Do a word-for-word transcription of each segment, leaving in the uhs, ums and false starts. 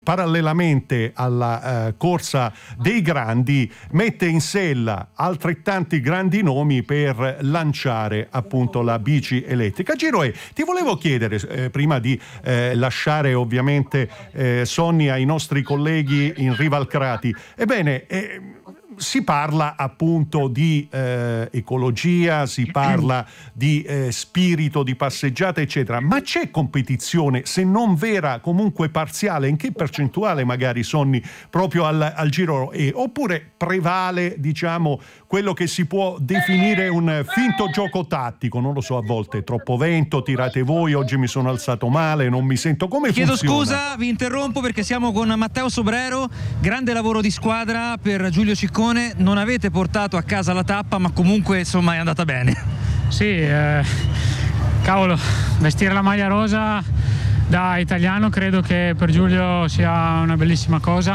parallelamente alla eh, corsa dei grandi mette in sella altrettanti grandi nomi per lanciare appunto la bici elettrica. Giroè, ti volevo chiedere eh, prima di eh, lasciare ovviamente eh, Sonny ai nostri colleghi in riva al Crati, ebbene eh, si parla appunto di eh, ecologia, si parla di eh, spirito di passeggiata, eccetera, ma c'è competizione, se non vera, comunque parziale, in che percentuale magari, Sonny, proprio al, al Giro E? Oppure prevale, diciamo, quello che si può definire un finto gioco tattico? Non lo so, a volte troppo vento, tirate voi, oggi mi sono alzato male, non mi sento, come Chiedo funziona? scusa, vi interrompo perché siamo con Matteo Sobrero, grande lavoro di squadra per Giulio Ciccone. Non avete portato a casa la tappa, ma comunque insomma è andata bene. Sì, eh, cavolo, vestire la maglia rosa da italiano credo che per Giulio sia una bellissima cosa.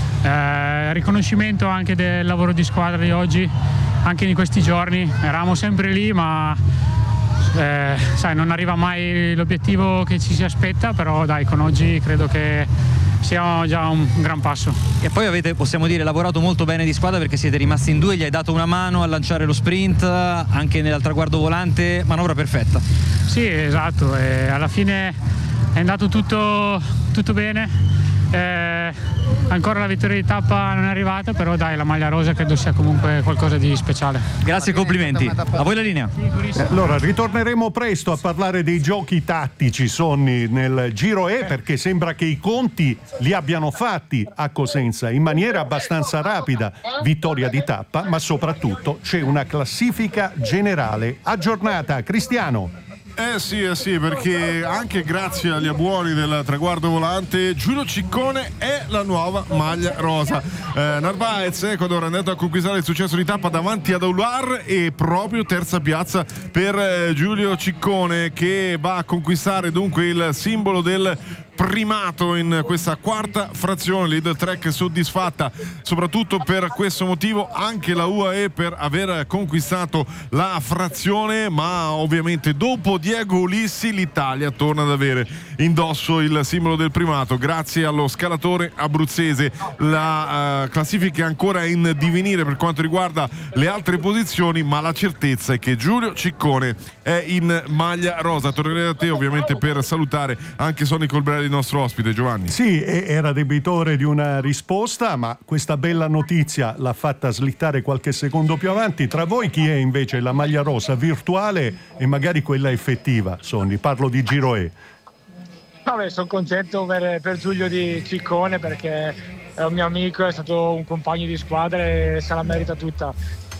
Eh, riconoscimento anche del lavoro di squadra di oggi, anche in questi giorni. Eravamo sempre lì, ma eh, sai, non arriva mai l'obiettivo che ci si aspetta, però dai, con oggi credo che sia già un gran passo. E poi avete, possiamo dire, lavorato molto bene di squadra, perché siete rimasti in due, gli hai dato una mano a lanciare lo sprint, anche nel traguardo volante, manovra perfetta. Sì, esatto, e alla fine è andato tutto, tutto bene. Eh, ancora la vittoria di tappa non è arrivata, però dai, la maglia rosa credo sia comunque qualcosa di speciale. Grazie e complimenti. A voi la linea. Allora, ritorneremo presto a parlare dei giochi tattici, Sonny, nel Giro E, perché sembra che i conti li abbiano fatti a Cosenza in maniera abbastanza rapida. Vittoria di tappa, ma soprattutto c'è una classifica generale aggiornata. Cristiano. Eh sì, eh sì, perché anche grazie agli abuoni del traguardo volante, Giulio Ciccone è la nuova maglia rosa. Eh, Narvaez, Ecuador, è andato a conquistare il successo di tappa davanti ad Aular, e proprio terza piazza per eh, Giulio Ciccone, che va a conquistare dunque il simbolo del primato in questa quarta frazione. Lead Trek soddisfatta soprattutto per questo motivo, anche la U A E per aver conquistato la frazione, ma ovviamente dopo Diego Ulissi l'Italia torna ad avere indosso il simbolo del primato grazie allo scalatore abruzzese. La uh, classifica è ancora in divenire per quanto riguarda le altre posizioni, ma la certezza è che Giulio Ciccone è in maglia rosa. Tornerei a te ovviamente per salutare anche Sonny Colbrelli, il nostro ospite. Giovanni. Sì, era debitore di una risposta, ma questa bella notizia l'ha fatta slittare qualche secondo più avanti. Tra voi chi è invece la maglia rosa virtuale e magari quella effettiva, Sonny? Parlo di Giro E. Vabbè, sono contento per, per Giulio di Ciccone, perché è un mio amico, è stato un compagno di squadra e se la merita tutta,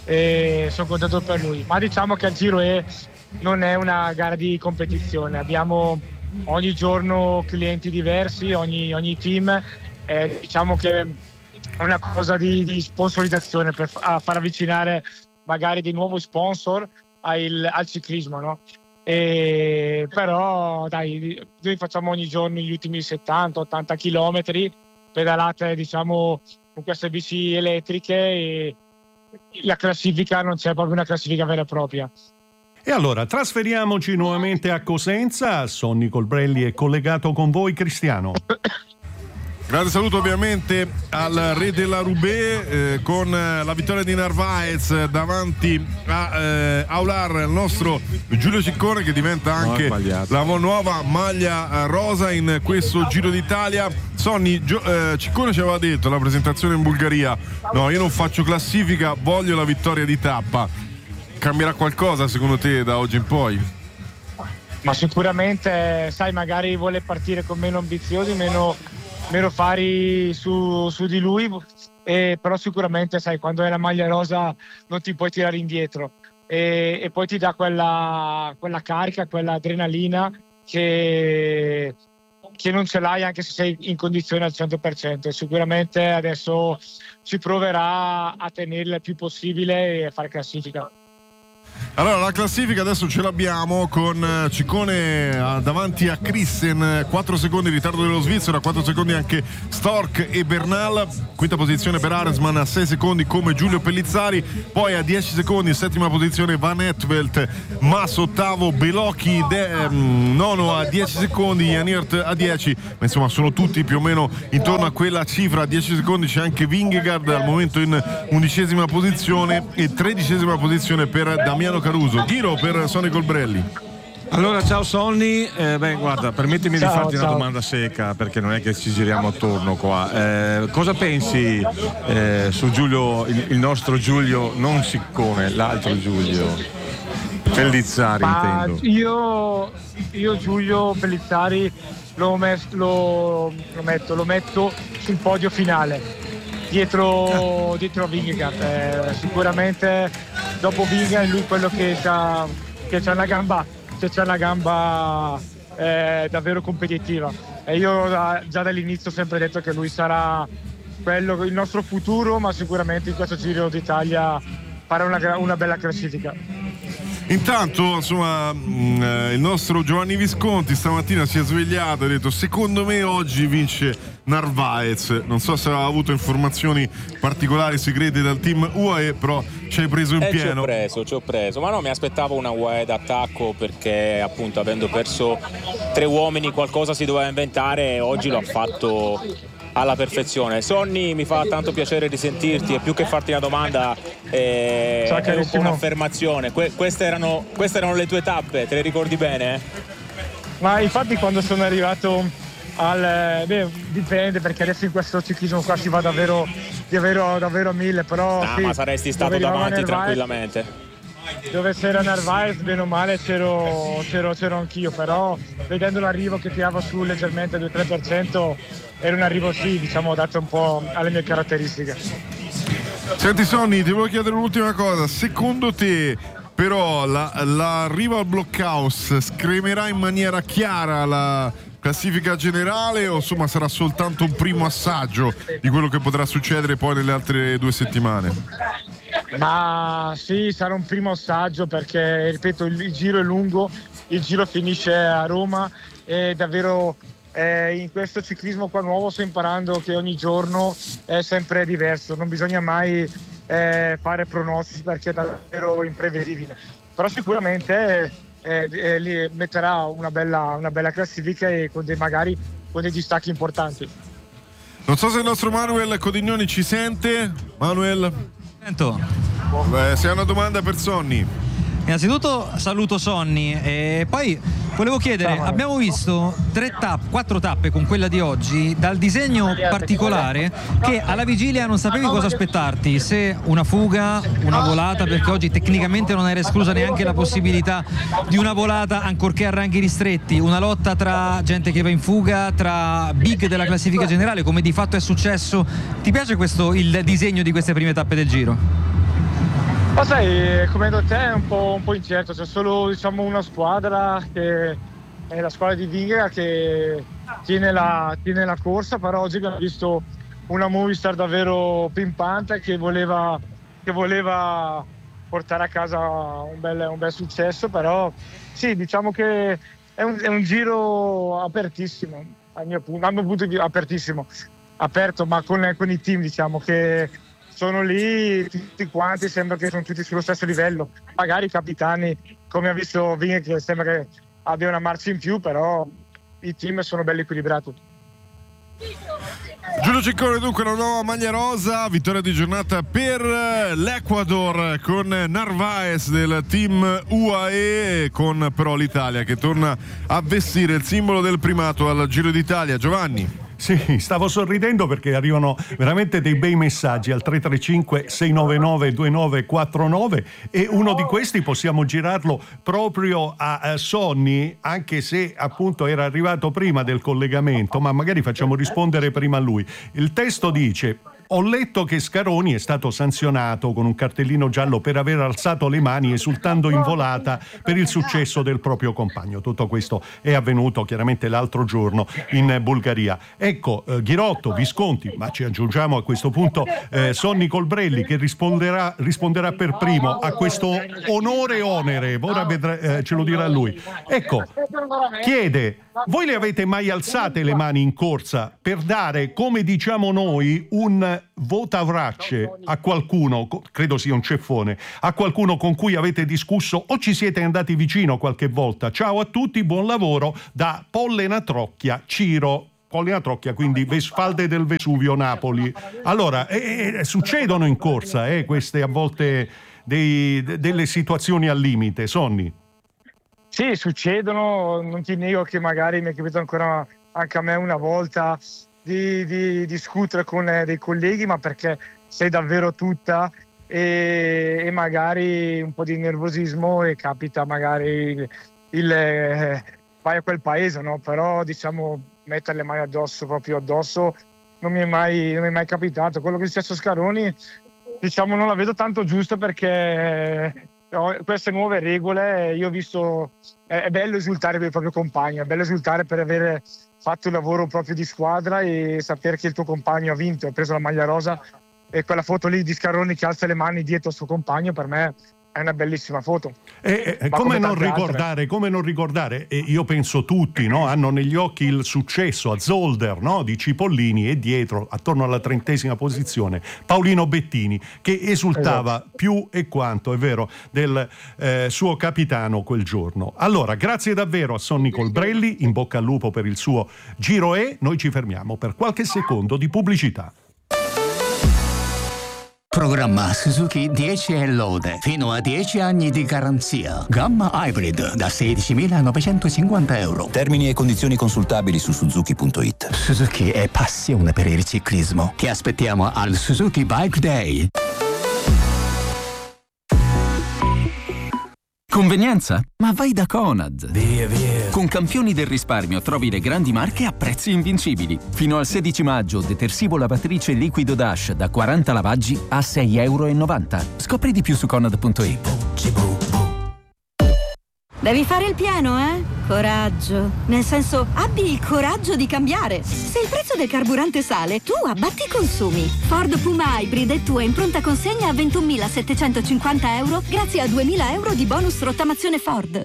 e sono contento per lui. Ma diciamo che il Giro E non è una gara di competizione, abbiamo ogni giorno clienti diversi, ogni, ogni team, eh, diciamo che è una cosa di, di sponsorizzazione per a far avvicinare magari dei nuovi sponsor al, al ciclismo, no? E però dai, noi facciamo ogni giorno gli ultimi settanta ottanta chilometri pedalate, diciamo, con queste bici elettriche, e la classifica non c'è proprio una classifica vera e propria. E allora trasferiamoci nuovamente a Cosenza. Sonny Colbrelli è collegato con voi. Cristiano. Grande saluto ovviamente al re della Roubaix, eh, con la vittoria di Narvaez davanti a eh, Aular, il nostro Giulio Ciccone, che diventa anche no, la nuova maglia rosa in questo Giro d'Italia. Sonny, Gio, eh, Ciccone ci aveva detto alla presentazione in Bulgaria: no, io non faccio classifica, voglio la vittoria di tappa. Cambierà qualcosa secondo te da oggi in poi? Ma sicuramente, sai, magari vuole partire con meno ambiziosi, meno meno fari su, su di lui, e però sicuramente, sai, quando hai la maglia rosa non ti puoi tirare indietro, e, e poi ti dà quella, quella carica, quella adrenalina che, che non ce l'hai anche se sei in condizione al cento per cento, e sicuramente adesso si proverà a tenerla il più possibile e a fare classifica. Allora, la classifica adesso ce l'abbiamo con Ciccone davanti a Christen, quattro secondi in ritardo dello svizzero, quattro secondi anche Stork e Bernal, quinta posizione per Aresman a sei secondi come Giulio Pellizzari, poi a dieci secondi settima posizione Van Etvelt, Mas ottavo, Belocchi de, um, nono a dieci secondi, Janiert a dieci, ma insomma sono tutti più o meno intorno a quella cifra. A dieci secondi c'è anche Vingegaard al momento in undicesima posizione e tredicesima posizione per Damiano Caruso. Giro per Sonny Colbrelli. Allora, ciao Sonny, eh, beh guarda, permettimi Ciao, di farti ciao. una domanda secca, perché non è che ci giriamo attorno qua. Eh, cosa pensi eh, su Giulio, il, il nostro Giulio, non Ciccone, l'altro Giulio Pellizzari, Ma intendo. io, io Giulio Pellizzari lo, mes- lo, lo metto, lo metto sul podio finale. Dietro, dietro a Vingegaard, eh, sicuramente dopo Vingegaard è lui quello che c'ha, che c'ha una gamba, che c'ha una gamba eh, davvero competitiva, e io da, già dall'inizio ho sempre detto che lui sarà quello, il nostro futuro, ma sicuramente in questo Giro d'Italia farà una, una bella classifica. Intanto, insomma, mh, eh, il nostro Giovanni Visconti stamattina si è svegliato e ha detto: secondo me oggi vince Narvaez. Non so se aveva avuto informazioni particolari, segrete dal team U A E, però ci hai preso in Eh, ci ho pieno. preso, ci ho preso, ma no, mi aspettavo una U A E d'attacco, perché appunto avendo perso tre uomini qualcosa si doveva inventare, e oggi lo ha fatto alla perfezione. Sonny, mi fa tanto piacere risentirti, e più che farti una domanda eh, Ciao, è un po' carissimo. un'affermazione. Que- queste, erano, queste erano le tue tappe, te le ricordi bene? Ma infatti quando sono arrivato al... beh, dipende, perché adesso in questo ciclismo qua si va davvero, davvero, davvero a mille, però Ah, sì, ma saresti stato dove arrivava davanti Narvaez- tranquillamente. Dove c'era Narvaez, bene o male c'ero, c'ero, c'ero anch'io, però vedendo l'arrivo che tirava su leggermente due tre per cento era un arrivo, sì, diciamo, dato un po' alle mie caratteristiche. Senti Sonny, ti volevo chiedere un'ultima cosa. Secondo te però la, l'arrivo al blockhouse scremerà in maniera chiara la classifica generale, o insomma sarà soltanto un primo assaggio di quello che potrà succedere poi nelle altre due settimane? Ma sì, sarà un primo assaggio, perché ripeto, il, il giro è lungo, il giro finisce a Roma, e davvero eh, in questo ciclismo qua nuovo sto imparando che ogni giorno è sempre diverso, non bisogna mai eh, fare pronostici, perché è davvero imprevedibile, però sicuramente eh, eh, lì metterà una bella, una bella classifica, e con dei, magari con dei distacchi importanti. Non so se il nostro Manuel Codignoni ci sente. Manuel, Sento. eh, se hai una domanda per Sonny. Innanzitutto saluto Sonny, e poi volevo chiedere, Ciao. abbiamo visto tre tappe, quattro tappe con quella di oggi, dal disegno particolare che alla vigilia non sapevi cosa aspettarti, se una fuga, una volata, perché oggi tecnicamente non era esclusa neanche la possibilità di una volata, ancorché a ranghi ristretti, una lotta tra gente che va in fuga, tra big della classifica generale, come di fatto è successo. Ti piace questo, il disegno di queste prime tappe del Giro? Ma sai, come detto te, è un po', un po' incerto, c'è solo, diciamo, una squadra, che è la squadra di Vingegaard, che tiene la, tiene la corsa, però oggi abbiamo visto una Movistar davvero pimpante, che voleva, che voleva portare a casa un bel, un bel successo, però sì, diciamo che è un, è un giro apertissimo, al mio punto, dal mio punto di vista apertissimo, aperto, ma con, con i team, diciamo, che sono lì tutti quanti, sembra che sono tutti sullo stesso livello, magari i capitani, come ha visto Vingegaard, che sembra che abbia una marcia in più, però i team sono belli equilibrati. Giulio Ciccone, dunque la nuova maglia rosa, vittoria di giornata per l'Ecuador con Narvaez del team U A E, con però l'Italia che torna a vestire il simbolo del primato al Giro d'Italia. Giovanni. Sì, stavo sorridendo perché arrivano veramente dei bei messaggi al tre tre cinque sei nove nove due nove quattro nove, e uno di questi possiamo girarlo proprio a, a Sonny, anche se appunto era arrivato prima del collegamento, ma magari facciamo rispondere prima a lui. Il testo dice: ho letto che Scaroni è stato sanzionato con un cartellino giallo per aver alzato le mani esultando in volata per il successo del proprio compagno. Tutto questo è avvenuto chiaramente l'altro giorno in Bulgaria. Ecco, eh, Ghirotto, Visconti, ma ci aggiungiamo a questo punto eh, Sonny Colbrelli, che risponderà, risponderà per primo a questo onore e onere, ora vedrà, eh, ce lo dirà lui. Ecco, chiede: voi le avete mai alzate le mani in corsa per dare, come diciamo noi, un votavrace a qualcuno, credo sia un ceffone, a qualcuno con cui avete discusso o ci siete andati vicino qualche volta? Ciao a tutti, buon lavoro da Pollena Trocchia, Ciro. Pollena Trocchia, quindi Vesfalde del Vesuvio, Napoli. Allora, eh, eh, succedono in corsa eh, queste a volte dei, de, delle situazioni al limite, Sonny? Sì, succedono, non ti nego che magari mi è capitato ancora anche a me una volta di, di discutere con dei colleghi, ma perché sei davvero tutta e, e magari un po' di nervosismo e capita magari il, il eh, vai a quel paese, no? Però diciamo mettere le mani addosso, proprio addosso, non mi è mai, non mi è mai capitato. Quello che è successo a Scaroni, diciamo, non la vedo tanto giusta perché no, queste nuove regole, io ho visto, è, è bello esultare per il proprio compagno, è bello esultare per aver fatto il lavoro proprio di squadra e sapere che il tuo compagno ha vinto, ha preso la maglia rosa, e quella foto lì di Scaroni che alza le mani dietro al suo compagno per me è una bellissima foto. E, e, come, come, non ricordare, come non ricordare, e io penso tutti no, hanno negli occhi il successo a Zolder, no, di Cipollini, e dietro, attorno alla trentesima posizione, Paolino Bettini, che esultava esatto. più e quanto, è vero, del eh, suo capitano quel giorno. Allora, grazie davvero a Sonny Colbrelli, in bocca al lupo per il suo Giro E. Noi ci fermiamo per qualche secondo di pubblicità. Programma Suzuki dieci e lode, fino a dieci anni di garanzia. Gamma Hybrid da sedicimilanovecentocinquanta euro. Termini e condizioni consultabili su suzuki punto it. Suzuki è passione per il ciclismo. Ti aspettiamo al Suzuki Bike Day. Convenienza? Ma vai da Conad! Via, via! Con Campioni del Risparmio trovi le grandi marche a prezzi invincibili. Fino al sedici maggio, detersivo lavatrice liquido Dash da quaranta lavaggi a sei e novanta euro. Scopri di più su Conad punto it. Devi fare il pieno, eh? Coraggio. Nel senso, abbi il coraggio di cambiare. Se il prezzo del carburante sale, tu abbatti i consumi. Ford Puma Hybrid è tua in pronta consegna a ventunomilasettecentocinquanta euro grazie a duemila euro di bonus rottamazione Ford.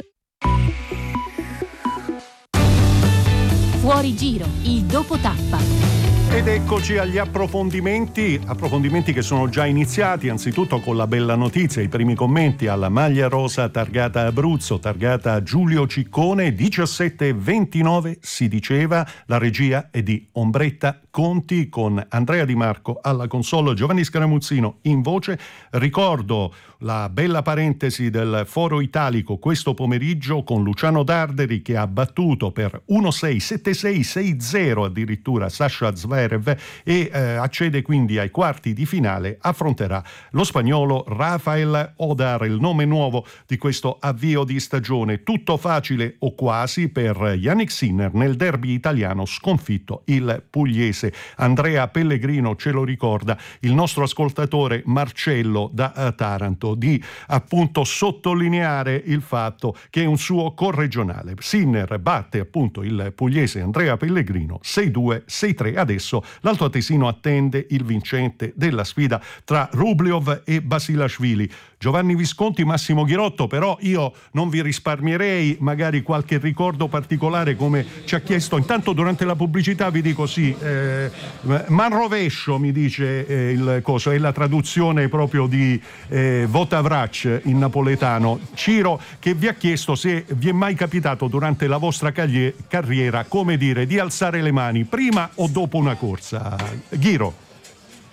Fuori giro, il dopo tappa. Ed eccoci agli approfondimenti, approfondimenti che sono già iniziati, anzitutto con la bella notizia, i primi commenti alla maglia rosa targata Abruzzo, targata Giulio Ciccone, diciassette e ventinove si diceva, la regia è di Ombretta Conti con Andrea Di Marco alla console, Giovanni Scaramuzzino in voce. Ricordo la bella parentesi del Foro Italico questo pomeriggio con Luciano Darderi che ha battuto per uno sei sette sei sei zero addirittura Sasha Zverev e eh, accede quindi ai quarti di finale, affronterà lo spagnolo Rafael Odar, il nome nuovo di questo avvio di stagione. Tutto facile o quasi per Yannick Sinner nel derby italiano, sconfitto il pugliese. Andrea Pellegrino ce lo ricorda, il nostro ascoltatore Marcello da uh, Taranto, di appunto sottolineare il fatto che è un suo corregionale. Sinner batte appunto il pugliese Andrea Pellegrino sei due sei tre. Adesso l'altoatesino attende il vincente della sfida tra Rublev e Basilashvili. Giovanni Visconti, Massimo Ghirotto, però io non vi risparmierei magari qualche ricordo particolare come ci ha chiesto. Intanto durante la pubblicità vi dico sì, eh, manrovescio mi dice eh, il coso, è la traduzione proprio di eh, Votavrac in napoletano. Ciro che vi ha chiesto se vi è mai capitato durante la vostra caglie- carriera, come dire, di alzare le mani prima o dopo una corsa. Ghiro.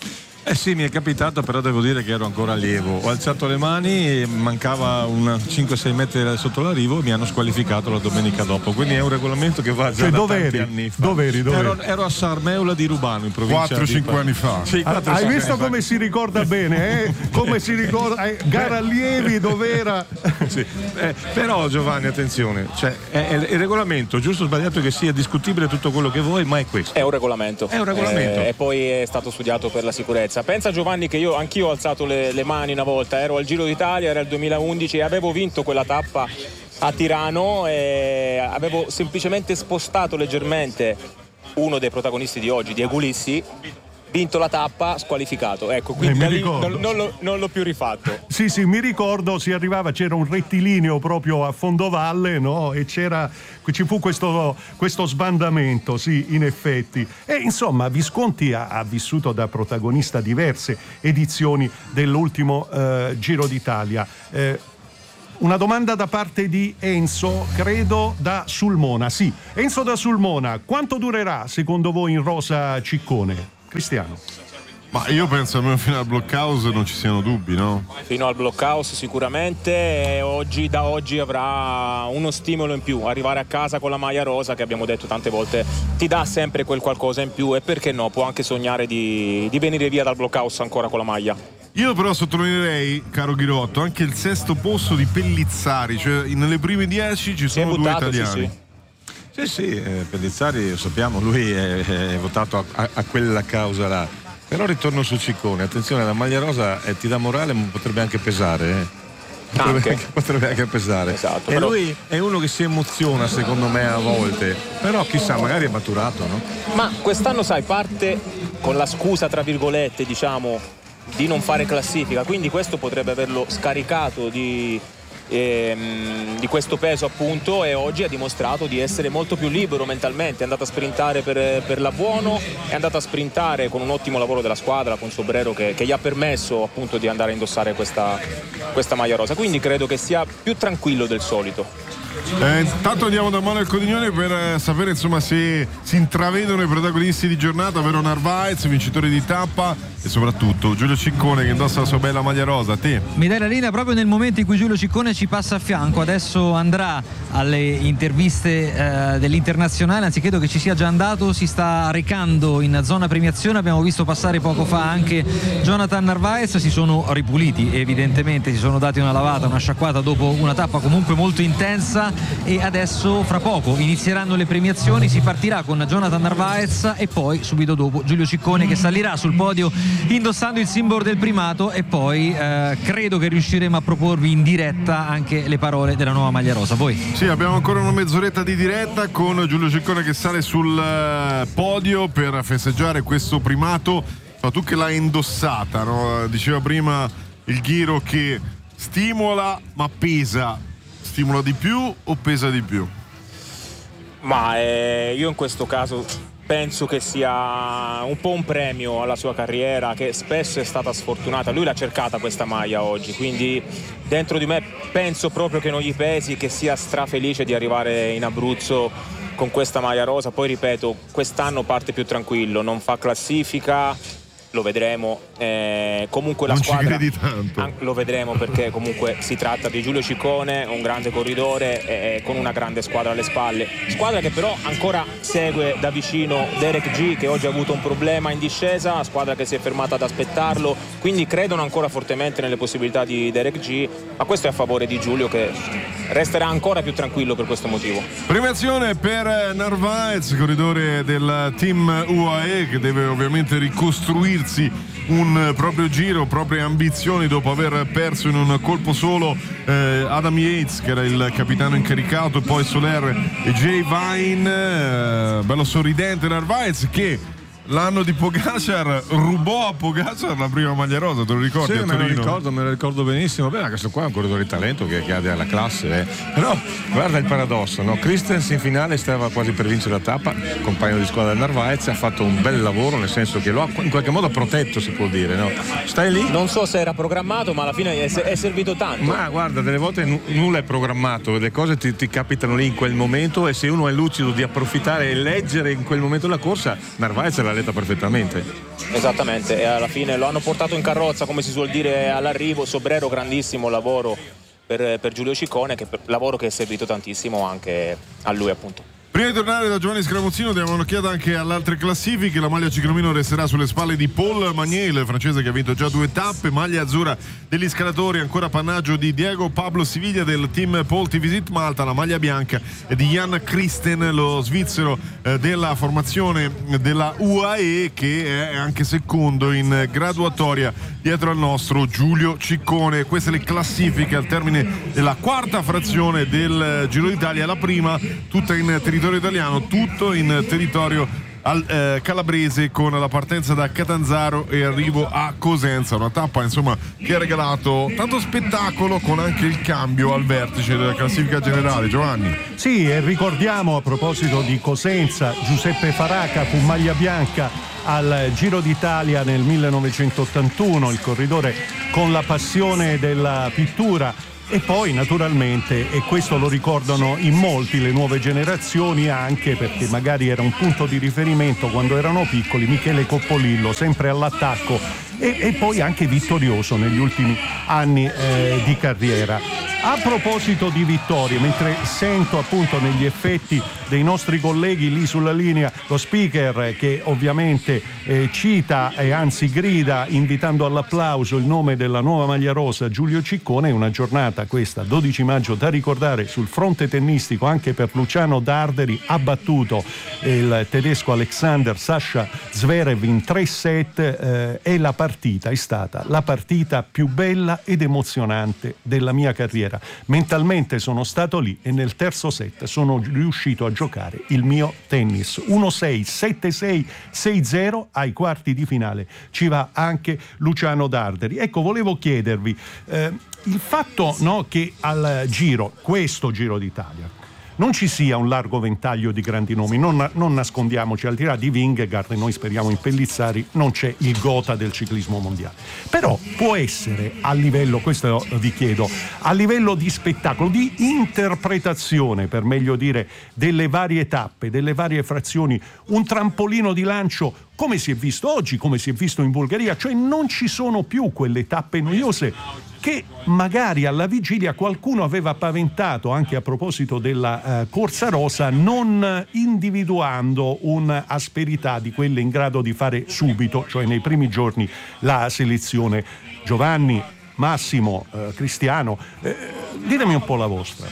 Eh sì, mi è capitato, però devo dire che ero ancora allievo. Ho alzato le mani, mancava un cinque sei metri sotto l'arrivo e mi hanno squalificato la domenica dopo. Quindi è un regolamento che va già cioè, da dove tanti eri? anni fa. Dove eri? Dove ero, eri? ero a Sarmeula di Rubano, in provincia quattro cinque anni fa. Sì, ah, hai visto come si ricorda bene, eh? Come si ricorda? Eh, gara allievi, dov'era? Sì. Eh, però Giovanni, attenzione, cioè, è, è il regolamento, giusto o sbagliato che sia discutibile tutto quello che vuoi, ma è questo. È un regolamento. È un regolamento. Eh, e poi è stato studiato per la sicurezza. Pensa Giovanni che io anch'io ho alzato le, le mani una volta, ero al Giro d'Italia, era il duemilaundici e avevo vinto quella tappa a Tirano e avevo semplicemente spostato leggermente uno dei protagonisti di oggi, Diego Ulissi, vinto la tappa, squalificato. Ecco, quindi eh, da lì non, non, l'ho, non l'ho più rifatto. Sì, sì, mi ricordo, si arrivava, c'era un rettilineo proprio a fondovalle, no? E c'era, ci fu questo, questo sbandamento, sì, in effetti. E insomma, Visconti ha, ha vissuto da protagonista diverse edizioni dell'ultimo eh, Giro d'Italia. Eh, Una domanda da parte di Enzo, credo da Sulmona. Sì, Enzo da Sulmona, quanto durerà secondo voi in rosa Ciccone? Cristiano. Ma io penso almeno fino al blockhouse non ci siano dubbi, no? Fino al blockhouse sicuramente, e oggi, da oggi avrà uno stimolo in più. Arrivare a casa con la maglia rosa, che abbiamo detto tante volte, ti dà sempre quel qualcosa in più e perché no, può anche sognare di, di venire via dal blockhouse ancora con la maglia. Io però sottolineerei, caro Ghirotto, anche il sesto posto di Pellizzari, cioè nelle prime dieci ci sono due italiani. Sì, sì. Sì, sì, eh, Pellizzari, lo sappiamo, lui è, è votato a, a quella causa là. Però ritorno su Ciccone, attenzione, la maglia rosa eh, ti dà morale, ma potrebbe anche pesare, eh. Potrebbe anche, anche, potrebbe anche pesare. Esatto, e però... lui è uno che si emoziona, secondo me, a volte. Però chissà, magari è maturato, no? Ma quest'anno, sai, parte con la scusa, tra virgolette, diciamo, di non fare classifica, quindi questo potrebbe averlo scaricato di... Ehm, di questo peso appunto, e oggi ha dimostrato di essere molto più libero mentalmente, è andato a sprintare per, per la Buono, è andato a sprintare con un ottimo lavoro della squadra, con Sobrero che, che gli ha permesso appunto di andare a indossare questa, questa maglia rosa, quindi credo che sia più tranquillo del solito. Eh, intanto andiamo da Manuel Codignone per sapere insomma se si intravedono i protagonisti di giornata, ovvero Narvaez, vincitore di tappa, e soprattutto Giulio Ciccone che indossa la sua bella maglia rosa. A te. Mi dai la linea proprio nel momento in cui Giulio Ciccone ci passa a fianco. Adesso andrà alle interviste eh, dell'Internazionale, anzi credo che ci sia già andato, si sta recando in zona premiazione. Abbiamo visto passare poco fa anche Jonathan Narvaez, si sono ripuliti evidentemente, si sono dati una lavata, una sciacquata dopo una tappa comunque molto intensa, e adesso fra poco inizieranno le premiazioni, si partirà con Jonathan Narvaez e poi subito dopo Giulio Ciccone che salirà sul podio indossando il simbolo del primato, e poi eh, credo che riusciremo a proporvi in diretta anche le parole della nuova maglia rosa. Voi? Sì, abbiamo ancora una mezz'oretta di diretta con Giulio Ciccone che sale sul podio per festeggiare questo primato. Ma tu che l'hai indossata, no? Diceva prima il Ghiro che stimola ma pesa. Stimola di più o pesa di più? Ma eh, io in questo caso penso che sia un po' un premio alla sua carriera, che spesso è stata sfortunata. Lui l'ha cercata questa maglia oggi, quindi dentro di me penso proprio che non gli pesi, che sia strafelice di arrivare in Abruzzo con questa maglia rosa. Poi ripeto, quest'anno parte più tranquillo, non fa classifica, lo vedremo, eh, comunque la non squadra ci credi tanto. An- lo vedremo perché comunque si tratta di Giulio Ciccone, un grande corridore e, e con una grande squadra alle spalle, squadra che però ancora segue da vicino Derek G, che oggi ha avuto un problema in discesa, squadra che si è fermata ad aspettarlo, quindi credono ancora fortemente nelle possibilità di Derek G, ma questo è a favore di Giulio che resterà ancora più tranquillo per questo motivo. Premiazione per Narvaez, corridore del team U A E, che deve ovviamente ricostruirsi un proprio giro, proprie ambizioni dopo aver perso in un colpo solo eh, Adam Yates, che era il capitano incaricato, e poi Soler e Jay Vine. Eh, bello sorridente Narvaez che l'anno di Pogacar rubò a Pogacar la prima maglia rosa, te lo ricordi? Sì, a me lo Torino? ricordo, me lo ricordo benissimo. Beh, questo qua è un corridore di talento che, che ha della classe, eh. Però guarda il paradosso, no? Christens in finale stava quasi per vincere la tappa, compagno di squadra del Narvaez, ha fatto un bel lavoro, nel senso che lo ha in qualche modo protetto, si può dire, no? Stai lì? Non so se era programmato, ma alla fine è, è servito tanto. Ma guarda, delle volte n- nulla è programmato, le cose ti, ti capitano lì in quel momento, e se uno è lucido di approfittare e leggere in quel momento la corsa, Narvaez l'ha interpreta perfettamente. Esattamente, e alla fine lo hanno portato in carrozza, come si suol dire, all'arrivo. Sobrero, grandissimo lavoro per, per Giulio Ciccone, che per, lavoro che è servito tantissimo anche a lui, appunto. Prima di tornare da Giovanni Scramuzzino diamo un'occhiata anche alle altre classifiche. La maglia ciclomino resterà sulle spalle di Paul Magnier, il francese che ha vinto già due tappe. Maglia azzurra degli scalatori, ancora appannaggio di Diego Pablo Siviglia del team Paul T Visit Malta. La maglia bianca è di Jan Christen, lo svizzero eh, della formazione della U A E, che è anche secondo in graduatoria dietro al nostro Giulio Ciccone. Queste le classifiche al termine della quarta frazione del Giro d'Italia, la prima tutta in territorio italiano, tutto in territorio al, eh, calabrese, con la partenza da Catanzaro e arrivo a Cosenza, una tappa insomma che ha regalato tanto spettacolo, con anche il cambio al vertice della classifica generale. Giovanni. Sì, e ricordiamo, a proposito di Cosenza, Giuseppe Faraca fu maglia bianca al Giro d'Italia nel millenovecentottantuno, il corridore con la passione della pittura. E poi naturalmente, e questo lo ricordano in molti le nuove generazioni, anche perché magari era un punto di riferimento quando erano piccoli, Michele Coppolillo, sempre all'attacco e, e poi anche vittorioso negli ultimi anni eh, di carriera. A proposito di vittorie, mentre sento appunto negli effetti dei nostri colleghi lì sulla linea lo speaker che ovviamente eh, cita e anzi grida invitando all'applauso il nome della nuova maglia rosa Giulio Ciccone, è una giornata questa, dodici maggio, da ricordare sul fronte tennistico anche per Luciano Darderi. Ha battuto il tedesco Alexander Sasha Zverev in tre set eh, e la partita è stata la partita più bella ed emozionante della mia carriera. Mentalmente sono stato lì e nel terzo set sono riuscito a giocare il mio tennis. uno sei, sette sei, sei zero ai quarti di finale. Ci va anche Luciano Darderi. Ecco, volevo chiedervi eh, il fatto, no, che al Giro, questo Giro d'Italia, non ci sia un largo ventaglio di grandi nomi, non, non nascondiamoci, al di là di Vingegaard, e noi speriamo in Pellizzari, non c'è il gota del ciclismo mondiale. Però può essere a livello, questo vi chiedo, a livello di spettacolo, di interpretazione, per meglio dire, delle varie tappe, delle varie frazioni, un trampolino di lancio, come si è visto oggi, come si è visto in Bulgaria, cioè non ci sono più quelle tappe noiose che magari alla vigilia qualcuno aveva paventato, anche a proposito della eh, corsa rosa, non individuando un'asperità di quelle in grado di fare subito, cioè nei primi giorni, la selezione. Giovanni, Massimo, eh, Cristiano, eh, ditemi un po' la vostra.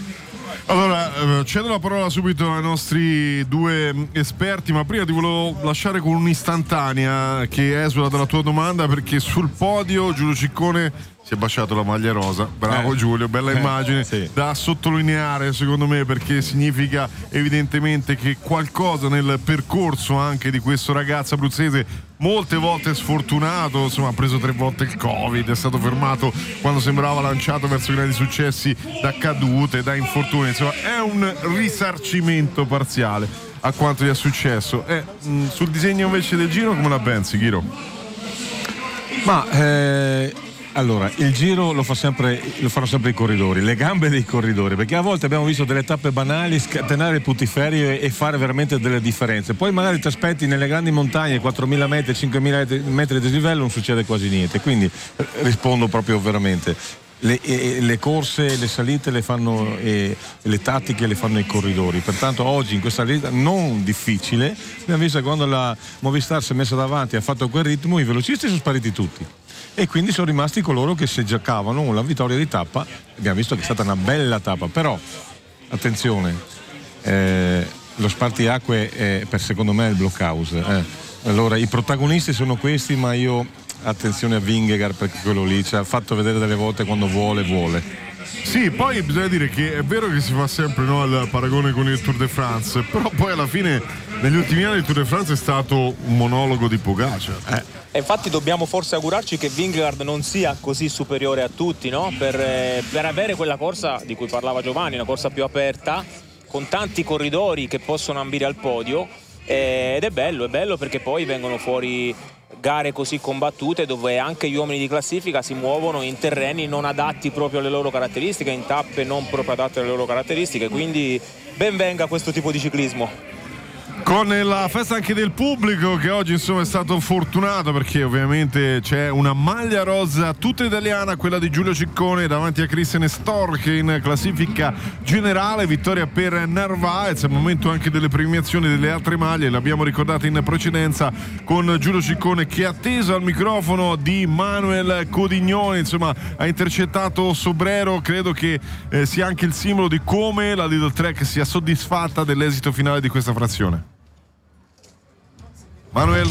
Allora, cedo la parola subito ai nostri due esperti, ma prima ti volevo lasciare con un'istantanea che esula dalla tua domanda, perché sul podio Giulio Ciccone si è baciato la maglia rosa. Bravo eh. Giulio, bella eh, immagine sì. Da sottolineare secondo me, perché significa evidentemente che qualcosa nel percorso anche di questo ragazzo abruzzese, molte volte sfortunato, insomma ha preso tre volte il Covid, è stato fermato quando sembrava lanciato verso grandi successi da cadute, da infortuni, insomma è un risarcimento parziale a quanto gli è successo. E mh, sul disegno invece del Giro come la pensi, Ghiro? Ma eh... Allora, il giro lo, fa sempre, lo fanno sempre i corridori, le gambe dei corridori, perché a volte abbiamo visto delle tappe banali scatenare putiferie e, e fare veramente delle differenze. Poi magari ti aspetti nelle grandi montagne, quattromila metri, cinquemila metri di dislivello, non succede quasi niente. Quindi rispondo proprio veramente. Le, e, le corse, le salite le fanno, e le tattiche le fanno i corridori. Pertanto oggi in questa lista non difficile abbiamo visto che quando la Movistar si è messa davanti e ha fatto quel ritmo, i velocisti sono spariti tutti. E quindi sono rimasti coloro che se giocavano la vittoria di tappa. Abbiamo visto che è stata una bella tappa, però attenzione, eh, lo spartiacque è per secondo me il blockhouse. Eh. Allora i protagonisti sono questi, ma io attenzione a Vingegaard, perché quello lì ci ha fatto vedere delle volte quando vuole vuole. Sì, poi bisogna dire che è vero che si fa sempre, no, il paragone con il Tour de France, però poi alla fine negli ultimi anni il Tour de France è stato un monologo di Pogacar. Eh. E infatti dobbiamo forse augurarci che Vingegaard non sia così superiore a tutti, no? Per, eh, per avere quella corsa di cui parlava Giovanni, una corsa più aperta, con tanti corridori che possono ambire al podio, eh, ed è bello, è bello perché poi vengono fuori gare così combattute dove anche gli uomini di classifica si muovono in terreni non adatti proprio alle loro caratteristiche, in tappe non proprio adatte alle loro caratteristiche, quindi ben venga questo tipo di ciclismo. Con la festa anche del pubblico che oggi insomma è stato fortunato, perché ovviamente c'è una maglia rosa tutta italiana, quella di Giulio Ciccone davanti a Christian Stork in classifica generale, vittoria per Narvaez. È il momento anche delle premiazioni delle altre maglie, l'abbiamo ricordata in precedenza con Giulio Ciccone che atteso al microfono di Manuel Codignone, insomma ha intercettato Sobrero. Credo che eh, sia anche il simbolo di come la Lidl Trek sia soddisfatta dell'esito finale di questa frazione. Manuel?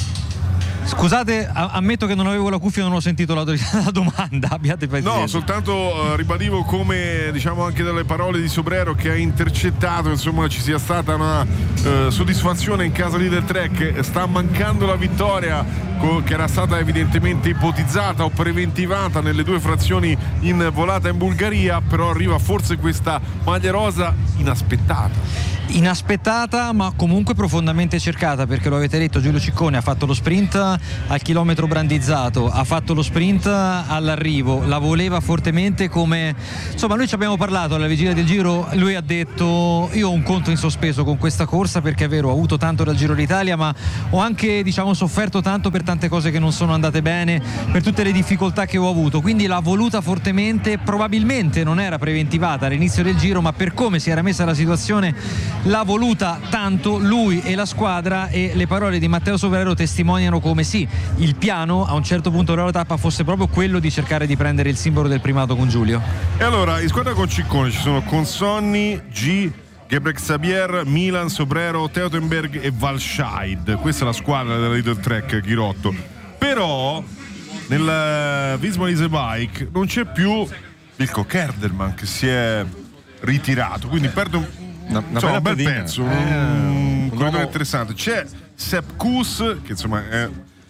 Scusate, ammetto che non avevo la cuffia e non ho sentito la, la domanda. Abbiate pazienza. No, soltanto uh, ribadivo come, diciamo, anche dalle parole di Sobrero che ha intercettato, insomma, ci sia stata una uh, soddisfazione in casa Lidl Trek. Sta mancando la vittoria co- che era stata evidentemente ipotizzata o preventivata nelle due frazioni in volata in Bulgaria, però arriva forse questa maglia rosa inaspettata. Inaspettata, ma comunque profondamente cercata, perché lo avete detto, Giulio Ciccone ha fatto lo sprint al chilometro brandizzato, ha fatto lo sprint all'arrivo, la voleva fortemente, come insomma noi ci abbiamo parlato alla vigilia del Giro. Lui ha detto: io ho un conto in sospeso con questa corsa, perché è vero, ho avuto tanto dal Giro d'Italia, ma ho anche, diciamo, sofferto tanto per tante cose che non sono andate bene, per tutte le difficoltà che ho avuto, quindi l'ha voluta fortemente. Probabilmente non era preventivata all'inizio del Giro, ma per come si era messa la situazione l'ha voluta tanto lui e la squadra, e le parole di Matteo Sobrero testimoniano come sì, il piano a un certo punto della tappa fosse proprio quello di cercare di prendere il simbolo del primato con Giulio. E allora in squadra con Ciccone ci sono Consonni, G, Gebrexiabier, Milan, Sobrero, Teutenberg e Valscheid. Questa è la squadra della Lidl Trek, Ghirotto. Però nel Visma Lease Bike non c'è più Wilco Kelderman, che si è ritirato, quindi perde un Una, una insomma, un bel pedina. pezzo, eh, un corridore uomo... interessante. C'è Sepp Kuss, che insomma è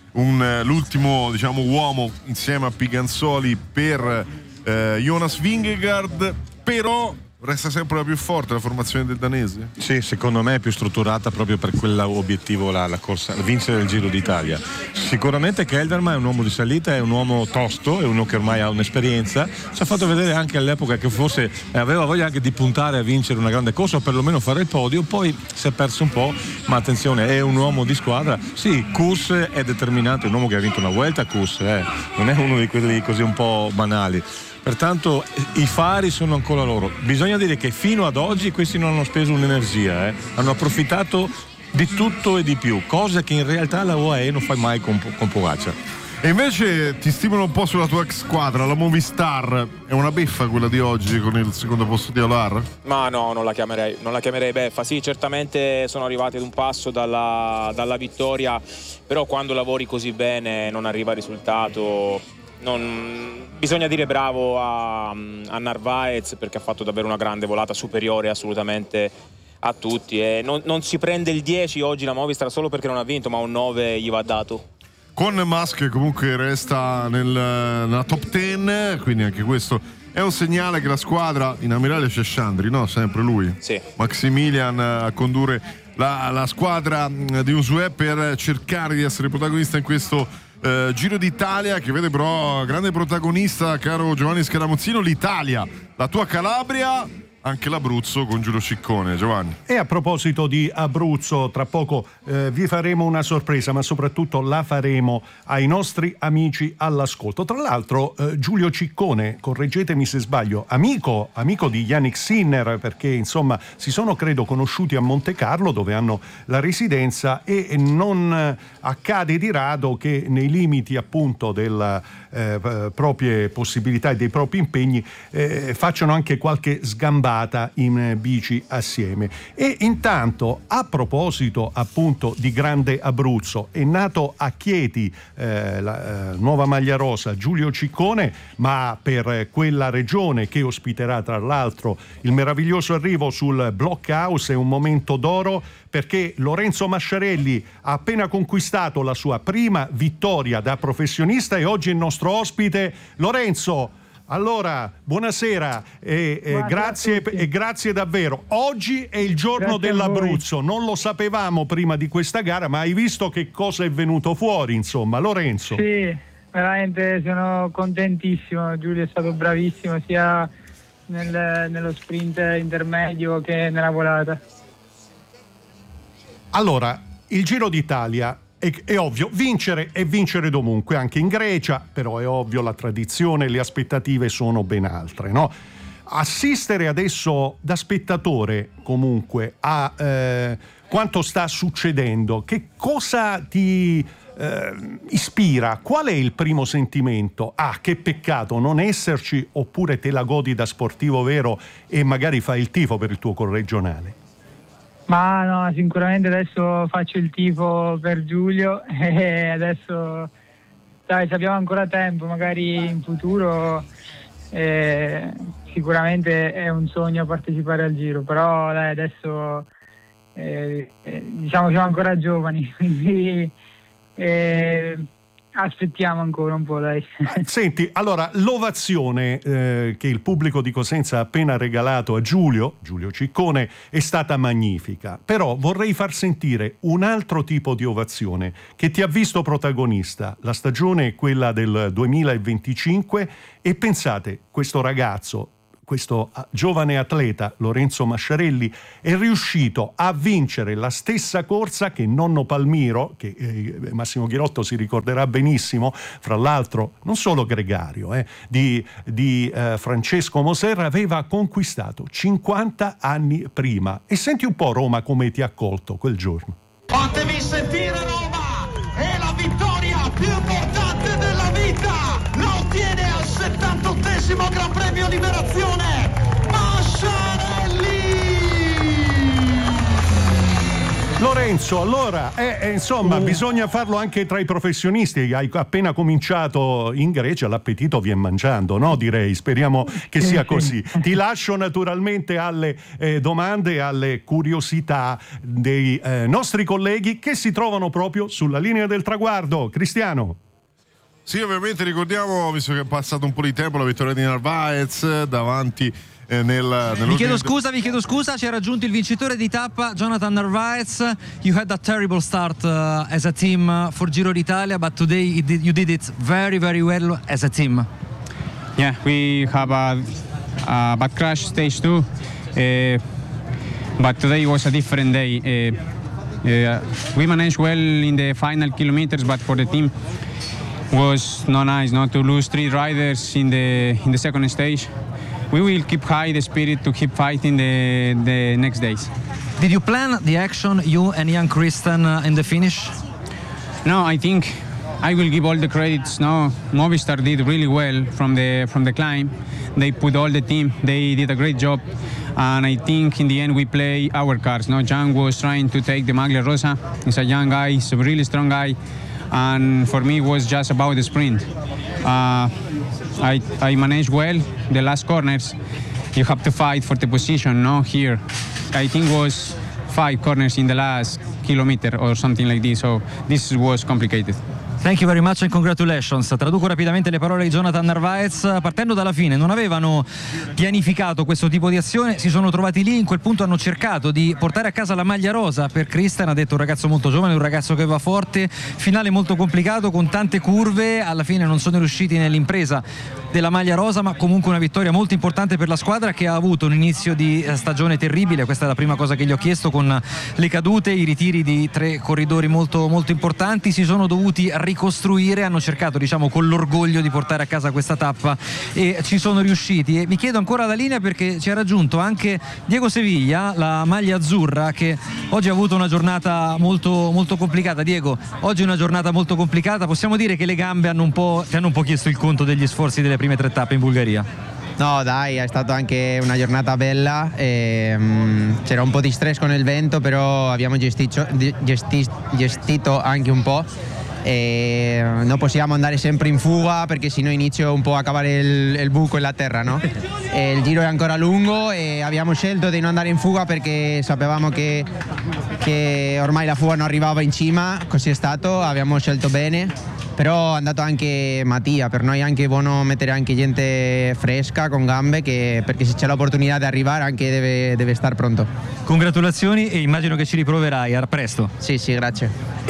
un, l'ultimo, diciamo, uomo insieme a Piganzoli per eh, Jonas Vingegaard, però resta sempre la più forte la formazione del danese? Sì, secondo me è più strutturata proprio per quell'obiettivo, la, la corsa, vincere il Giro d'Italia. Sicuramente Kelderman è un uomo di salita, è un uomo tosto, è uno che ormai ha un'esperienza, ci ha fatto vedere anche all'epoca che forse aveva voglia anche di puntare a vincere una grande corsa o perlomeno fare il podio, poi si è perso un po', ma attenzione, è un uomo di squadra. Sì, Kuss è determinante, è un uomo che ha vinto una Vuelta, Kuss, eh. non è uno di quelli così un po' banali. Pertanto i fari sono ancora loro. Bisogna dire che fino ad oggi questi non hanno speso un'energia, eh. hanno approfittato di tutto e di più, cosa che in realtà la U A E non fa mai con, con Pogačar. E invece ti stimola un po' sulla tua ex squadra, la Movistar. È una beffa quella di oggi con il secondo posto di Olar? Ma no, non la chiamerei, non la chiamerei beffa. Sì, certamente sono arrivati ad un passo dalla, dalla vittoria, però quando lavori così bene non arriva il risultato. Non... Bisogna dire bravo a, a Narvaez, perché ha fatto davvero una grande volata, superiore assolutamente a tutti, e non, non si prende il dieci oggi la Movistar solo perché non ha vinto, ma un nove gli va dato. Con Mas che comunque resta nel, nella top dieci, quindi anche questo è un segnale che la squadra, in ammirale c'è Sciandri, no? Sempre lui, sì. Maximilian a condurre la, la squadra di Usuè per cercare di essere protagonista in questo Uh, Giro d'Italia, che vede però grande protagonista, caro Giovanni Scaramuzzino, l'Italia, la tua Calabria, anche l'Abruzzo con Giulio Ciccone. Giovanni. E a proposito di Abruzzo, tra poco eh, vi faremo una sorpresa, ma soprattutto la faremo ai nostri amici all'ascolto. Tra l'altro eh, Giulio Ciccone, correggetemi se sbaglio, amico, amico di Yannick Sinner, perché insomma si sono credo conosciuti a Monte Carlo, dove hanno la residenza, e non accade di rado che nei limiti appunto delle eh, proprie possibilità e dei propri impegni eh, facciano anche qualche sgambata in bici assieme. E intanto, a proposito appunto di Grande Abruzzo, è nato a Chieti eh, la eh, nuova maglia rosa Giulio Ciccone, ma per quella regione che ospiterà tra l'altro il meraviglioso arrivo sul Blockhouse è un momento d'oro, perché Lorenzo Masciarelli ha appena conquistato la sua prima vittoria da professionista e oggi è il nostro ospite. Lorenzo, allora, buonasera e, e, grazie, e grazie davvero. Oggi è il giorno grazie dell'Abruzzo, non lo sapevamo prima di questa gara, ma hai visto che cosa è venuto fuori, insomma, Lorenzo? Sì, veramente sono contentissimo, Giulio è stato bravissimo sia nel, nello sprint intermedio che nella volata. Allora, il Giro d'Italia è, è ovvio, vincere è vincere dovunque, anche in Grecia, però è ovvio la tradizione, le aspettative sono ben altre, no? Assistere adesso da spettatore comunque a eh, quanto sta succedendo, che cosa ti eh, ispira? Qual è il primo sentimento? Ah, che peccato non esserci, oppure te la godi da sportivo vero e magari fai il tifo per il tuo corregionale? Ma no, sicuramente adesso faccio il tifo per Giulio e adesso dai, se abbiamo ancora tempo, magari in futuro eh, sicuramente è un sogno partecipare al Giro, però dai, adesso eh, eh, diciamo siamo ancora giovani, quindi eh, aspettiamo ancora un po', dai. Senti, allora l'ovazione eh, che il pubblico di Cosenza ha appena regalato a Giulio, Giulio Ciccone, è stata magnifica, però vorrei far sentire un altro tipo di ovazione che ti ha visto protagonista. La stagione è quella del duemilaventicinque e pensate, questo ragazzo, questo giovane atleta Lorenzo Masciarelli è riuscito a vincere la stessa corsa che nonno Palmiro, che eh, Massimo Ghirotto si ricorderà benissimo, fra l'altro non solo gregario, eh, di, di eh, Francesco Moserra, aveva conquistato cinquanta anni prima. E senti un po' Roma come ti ha accolto quel giorno. Fatevi sentire Roma! È la vittoria più importante della vita! La ottiene al settantottesimo Gran Premio Liberazione Masciarelli! Lorenzo, allora, eh, eh, insomma, uh. bisogna farlo anche tra i professionisti. Hai appena cominciato in Grecia, l'appetito viene mangiando, no? Direi, speriamo che sia così. Ti lascio naturalmente alle eh, domande e alle curiosità dei eh, nostri colleghi che si trovano proprio sulla linea del traguardo. Cristiano. Sì, ovviamente ricordiamo, visto che è passato un po' di tempo, la vittoria di Narvaez davanti eh, nel, Vi chiedo scusa, vi chiedo scusa, ci ha raggiunto il vincitore di tappa, Jonathan Narvaez. You had a terrible start uh, as a team uh, for Giro d'Italia, but today you did, you did it very, very well as a team. Yeah, we have a, a bad crash stage two, uh, but today was a different day. Uh, uh, we managed well in the final kilometers, but for the team was not nice not to lose three riders in the in the second stage. We will keep high the spirit to keep fighting the the next days. Did you plan the action, you and Jan Kristen, uh, in the finish? No, I think I will give all the credits. No, Movistar did really well from the from the climb. They put all the team. They did a great job, and I think in the end we play our cards. No, Jan was trying to take the Maglia Rosa. He's a young guy. He's a really strong guy. And for me it was just about the sprint. Uh, I, I managed well the last corners. You have to fight for the position, no? Here, I think was five corners in the last kilometer or something like this, so this was complicated. Thank you very much and congratulations. Traduco rapidamente le parole di Jonathan Narvaez. Partendo dalla fine, non avevano pianificato questo tipo di azione, si sono trovati lì, in quel punto hanno cercato di portare a casa la maglia rosa per Kristen, ha detto un ragazzo molto giovane, un ragazzo che va forte, finale molto complicato con tante curve, alla fine non sono riusciti nell'impresa della maglia rosa, ma comunque una vittoria molto importante per la squadra che ha avuto un inizio di stagione terribile. Questa è la prima cosa che gli ho chiesto, con le cadute, i ritiri di tre corridori molto, molto importanti, si sono dovuti ricostruire, hanno cercato, diciamo, con l'orgoglio di portare a casa questa tappa e ci sono riusciti. E mi chiedo ancora la linea perché ci ha raggiunto anche Diego Seviglia, la maglia azzurra, che oggi ha avuto una giornata molto, molto complicata. Diego, oggi è una giornata molto complicata, possiamo dire che le gambe hanno un po', ti hanno un po' chiesto il conto degli sforzi delle prime tre tappe in Bulgaria? No dai, è stata anche una giornata bella, e, um, c'era un po' di stress con il vento, però abbiamo gestito, gesti, gestito anche un po'. E non possiamo andare sempre in fuga perché sennò inizio un po' a cavare il, il buco in la terra, no? E il giro è ancora lungo e abbiamo scelto di non andare in fuga perché sapevamo che, che ormai la fuga non arrivava in cima, così è stato, abbiamo scelto bene. Però è andato anche Mattia, per noi è anche buono mettere anche gente fresca con gambe, che, perché se c'è l'opportunità di arrivare anche deve, deve stare pronto. Congratulazioni e immagino che ci riproverai, a presto. Sì, sì, grazie.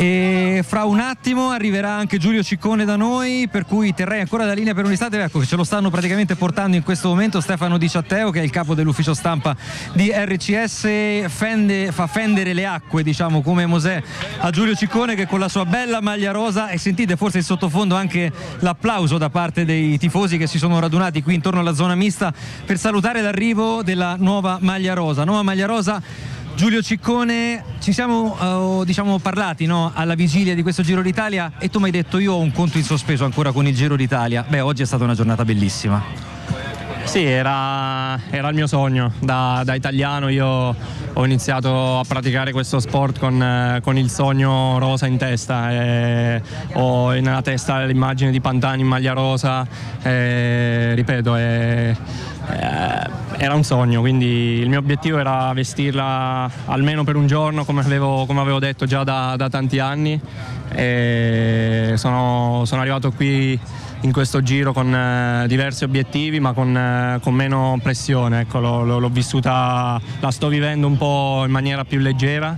E fra un attimo arriverà anche Giulio Ciccone da noi, per cui terrei ancora la linea per un istante. Ecco che ce lo stanno praticamente portando in questo momento Stefano Di Ciatteo, che è il capo dell'ufficio stampa di R C S, fende, fa fendere le acque acque, diciamo, come Mosè a Giulio Ciccone, che con la sua bella maglia rosa, e sentite forse in sottofondo anche l'applauso da parte dei tifosi che si sono radunati qui intorno alla zona mista per salutare l'arrivo della nuova maglia rosa. Nuova maglia rosa, Giulio Ciccone, ci siamo uh, diciamo parlati, no? Alla vigilia di questo Giro d'Italia, e tu mi hai detto: io ho un conto in sospeso ancora con il Giro d'Italia. Beh, oggi è stata una giornata bellissima. Sì, era, era il mio sogno. Da, da italiano io ho iniziato a praticare questo sport con, eh, con il sogno rosa in testa, e ho nella testa l'immagine di Pantani in maglia rosa, e, ripeto, e, eh, era un sogno, quindi il mio obiettivo era vestirla almeno per un giorno, come avevo, come avevo detto già da, da tanti anni, e sono, sono arrivato qui in questo giro con eh, diversi obiettivi, ma con, eh, con meno pressione. Ecco, l'ho, l'ho vissuta, la sto vivendo un po' in maniera più leggera,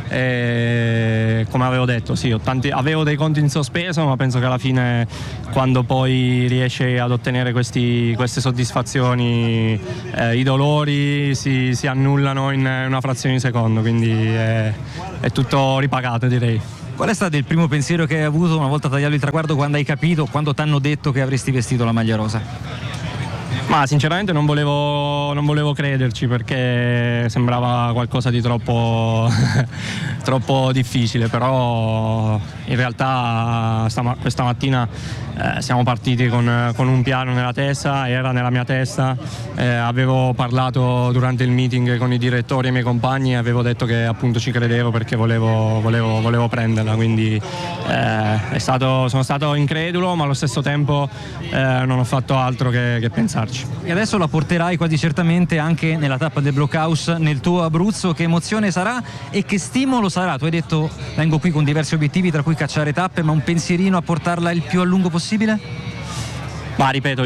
e come avevo detto, sì, ho tanti, avevo dei conti in sospeso, ma penso che alla fine, quando poi riesci ad ottenere questi, queste soddisfazioni, eh, i dolori si, si annullano in una frazione di secondo, quindi è, è tutto ripagato, direi. Qual è stato il primo pensiero che hai avuto una volta tagliato il traguardo, quando hai capito, quando ti hanno detto che avresti vestito la maglia rosa? Ma sinceramente non volevo, non volevo crederci, perché sembrava qualcosa di troppo, troppo difficile, però in realtà stama, questa mattina eh, siamo partiti con, con un piano nella testa, era nella mia testa, eh, avevo parlato durante il meeting con i direttori e i miei compagni e avevo detto che appunto ci credevo, perché volevo, volevo, volevo prenderla, quindi eh, è stato, sono stato incredulo, ma allo stesso tempo eh, non ho fatto altro che, che pensarci. E adesso la porterai quasi certamente anche nella tappa del Blockhouse nel tuo Abruzzo. Che emozione sarà e che stimolo sarà? Tu hai detto: vengo qui con diversi obiettivi, tra cui cacciare tappe, ma un pensierino a portarla il più a lungo possibile? Ma ripeto,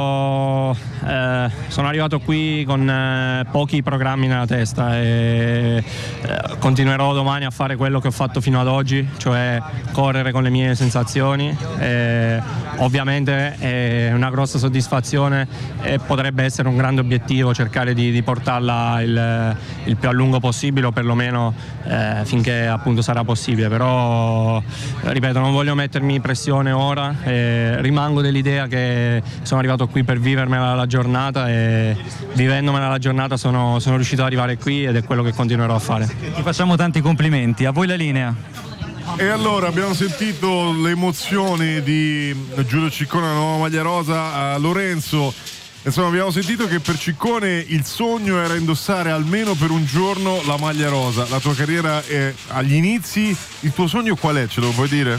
io eh, sono arrivato qui con eh, pochi programmi nella testa, e eh, continuerò domani a fare quello che ho fatto fino ad oggi, cioè correre con le mie sensazioni. E ovviamente è una grossa soddisfazione e potrebbe essere un grande obiettivo cercare di, di portarla il, il più a lungo possibile, o perlomeno eh, finché appunto sarà possibile. Però ripeto, non voglio mettermi pressione ora, e rimango dell'idea che sono arrivato qui per vivermela la giornata, e vivendomela la giornata sono, sono riuscito ad arrivare qui, ed è quello che continuerò a fare. Ti facciamo tanti complimenti, a voi la linea. E allora abbiamo sentito l'emozione di Giulio Ciccone, la nuova maglia rosa. A Lorenzo, insomma, abbiamo sentito che per Ciccone il sogno era indossare almeno per un giorno la maglia rosa. La tua carriera è agli inizi, il tuo sogno qual è? Ce lo puoi dire?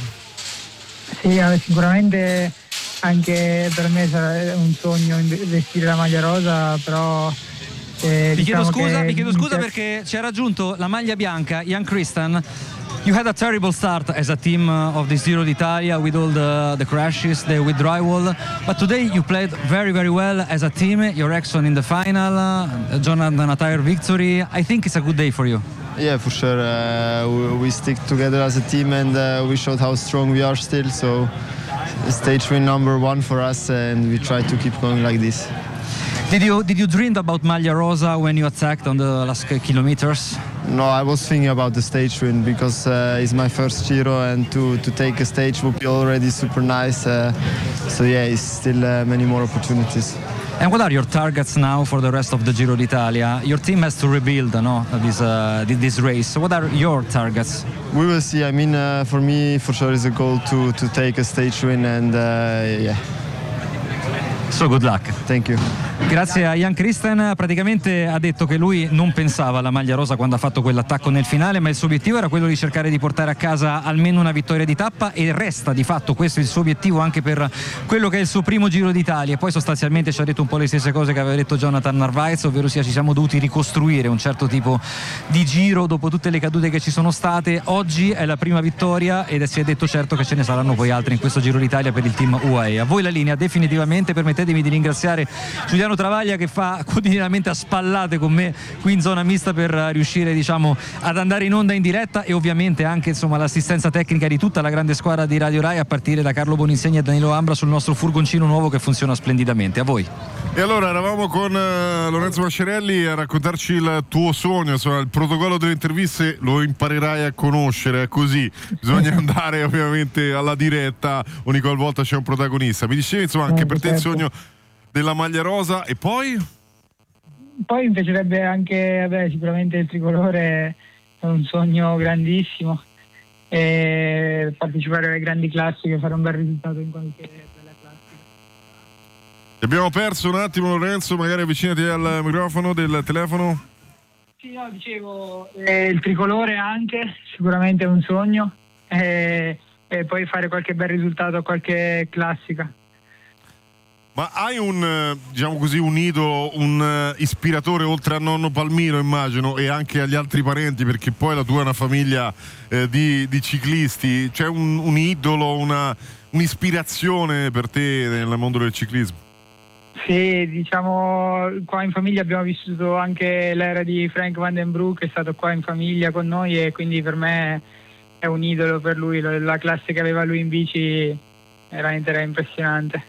Sì, sicuramente anche per me sarà un sogno vestire la maglia rosa, però eh, vi, diciamo chiedo scusa, che... vi chiedo scusa perché ci ha raggiunto la maglia bianca, Jan Christen. You had a terrible start as a team of the Giro d'Italia with all the, the crashes, the withdrawal, but today you played very very well as a team. You're excellent in the final, uh, Jonathan a tire victory. I think it's a good day for you. Yeah, for sure. Uh, we, we stick together as a team, and uh, we showed how strong we are still. So stage win number one for us, and we try to keep going like this. Did you did you dream about Maglia Rosa when you attacked on the last kilometers? No, I was thinking about the stage win, because uh, it's my first Giro, and to, to take a stage would be already super nice. Uh, so yeah, it's still uh, many more opportunities. And what are your targets now for the rest of the Giro d'Italia? Your team has to rebuild, no, this uh, this race. What are your targets? We will see. I mean, uh, for me, for sure, is a goal to to take a stage win, and uh, yeah. So good luck. Thank you. Grazie a Jan Christen. Praticamente ha detto che lui non pensava alla maglia rosa quando ha fatto quell'attacco nel finale, ma il suo obiettivo era quello di cercare di portare a casa almeno una vittoria di tappa, e resta di fatto questo il suo obiettivo anche per quello che è il suo primo Giro d'Italia. E poi sostanzialmente ci ha detto un po' le stesse cose che aveva detto Jonathan Narvaez, ovvero sia ci siamo dovuti ricostruire un certo tipo di giro dopo tutte le cadute che ci sono state. Oggi è la prima vittoria ed si è detto certo che ce ne saranno poi altri in questo Giro d'Italia per il team U A E. A voi la linea definitivamente. Permettetemi di ringraziare Giuliano Travaglia, che fa quotidianamente a spallate con me qui in zona mista per riuscire, diciamo, ad andare in onda in diretta, e ovviamente anche, insomma, l'assistenza tecnica di tutta la grande squadra di Radio Rai, a partire da Carlo Boninsegna e Danilo Ambra sul nostro furgoncino nuovo che funziona splendidamente. A voi. E allora eravamo con uh, Lorenzo Masciarelli a raccontarci il tuo sogno, insomma il protocollo delle interviste lo imparerai a conoscere, è così, bisogna andare ovviamente alla diretta ogni qualvolta c'è un protagonista. Mi dicevi insomma anche per te il sogno della maglia rosa e poi? Poi mi piacerebbe anche, vabbè, sicuramente il tricolore è un sogno grandissimo, e partecipare alle grandi classiche, fare un bel risultato in qualche... Abbiamo perso un attimo Lorenzo, magari avvicinati al microfono del telefono. Sì, no, dicevo, eh, il tricolore anche, sicuramente è un sogno, e, e poi fare qualche bel risultato a qualche classica. Ma hai un, diciamo così, un idolo, un ispiratore oltre a nonno Palmiro immagino, e anche agli altri parenti, perché poi la tua è una famiglia eh, di, di ciclisti, c'è un, un idolo, una, un'ispirazione per te nel mondo del ciclismo? Sì, diciamo, qua in famiglia abbiamo vissuto anche l'era di Frank Van den Broek, è stato qua in famiglia con noi e quindi per me è un idolo per lui, la classe che aveva lui in bici veramente era impressionante.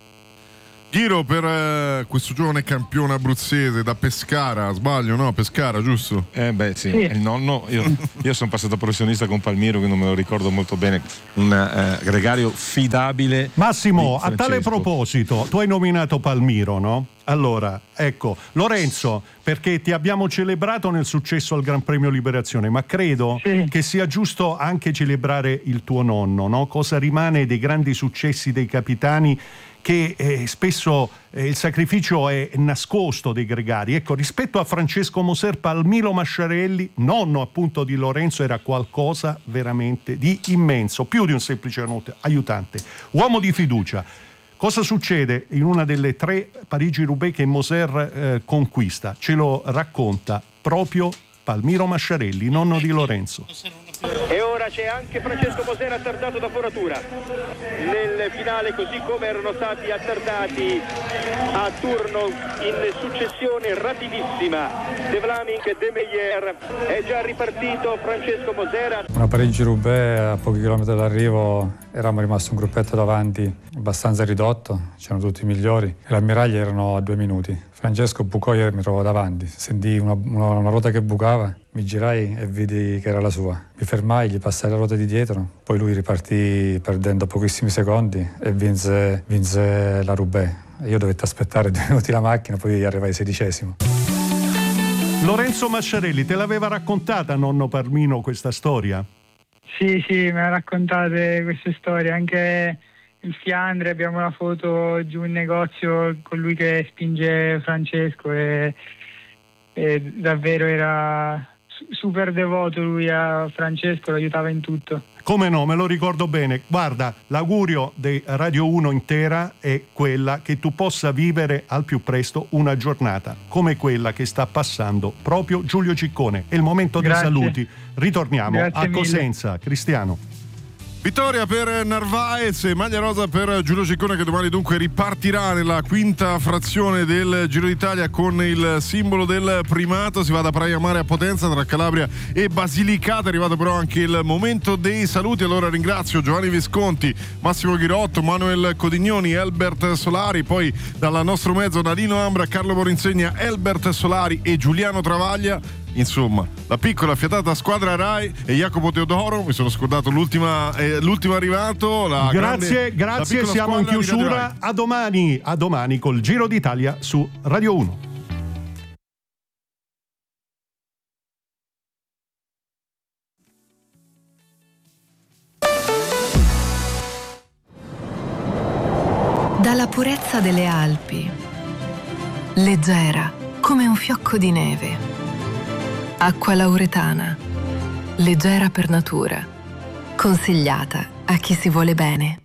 Giro per eh, questo giovane campione abruzzese da Pescara, sbaglio no? Pescara, giusto? Eh beh sì, Sì. il nonno, io, io sono passato professionista con Palmiro, quindi me lo ricordo molto bene, un eh, gregario fidabile. Massimo, di a tale Francesco. proposito, tu hai nominato Palmiro, no? Allora, ecco, Lorenzo, perché ti abbiamo celebrato nel successo al Gran Premio Liberazione, ma credo Sì. che sia giusto anche celebrare il tuo nonno, no? Cosa rimane dei grandi successi dei capitani, che eh, spesso eh, il sacrificio è nascosto dei gregari. Ecco, rispetto a Francesco Moser, Palmiro Masciarelli, nonno appunto di Lorenzo, era qualcosa veramente di immenso, più di un semplice aiutante, uomo di fiducia. Cosa succede in una delle tre Parigi-Roubaix che Moser eh, conquista? Ce lo racconta proprio Palmiro Masciarelli, nonno di Lorenzo. E ora c'è anche Francesco Moser attardato da foratura nel finale, così come erano stati attardati a turno in successione rapidissima De Vlaming e De Meyer. È già ripartito Francesco Moser. Una Parigi-Roubaix, a pochi chilometri dall'arrivo eravamo rimasti un gruppetto davanti abbastanza ridotto, c'erano tutti i migliori e le ammiraglie erano a due minuti. Francesco bucò, io mi trovavo davanti, sentii una, una, una ruota che bucava, mi girai e vidi che era la sua. Mi fermai, gli passai la ruota di dietro, poi lui ripartì perdendo pochissimi secondi e vinse, vinse la Roubaix. Io dovetti aspettare due minuti la macchina, poi arrivai sedicesimo. Lorenzo Masciarelli, te l'aveva raccontata nonno Palmiro questa storia? Sì, sì, mi ha raccontate queste storie, anche il Fiandre, abbiamo la foto giù in negozio con lui che spinge Francesco e, e davvero era super devoto lui a Francesco, lo aiutava in tutto. Come no, me lo ricordo bene. Guarda, l'augurio di Radio uno intera è quella che tu possa vivere al più presto una giornata come quella che sta passando proprio Giulio Ciccone. È il momento dei Grazie. saluti. Ritorniamo Grazie a mille. Cosenza. Cristiano. Vittoria per Narvaez e maglia rosa per Giulio Ciccone, che domani dunque ripartirà nella quinta frazione del Giro d'Italia con il simbolo del primato. Si va da Praia Mare a Potenza, tra Calabria e Basilicata. È arrivato però anche il momento dei saluti. Allora ringrazio Giovanni Visconti, Massimo Ghirotto, Manuel Codignoni, Elbert Solari, poi dal nostro mezzo Nadino Ambra, Carlo Borinsegna, Elbert Solari e Giuliano Travaglia. Insomma, la piccola fiatata squadra Rai e Jacopo Teodoro. Mi sono scordato l'ultima, eh, l'ultimo arrivato. La Grazie, grande, grazie, la siamo in squadra di Radio chiusura. Rai. A domani, a domani col Giro d'Italia su Radio uno. Dalla purezza delle Alpi, leggera come un fiocco di neve. Acqua lauretana, leggera per natura, consigliata a chi si vuole bene.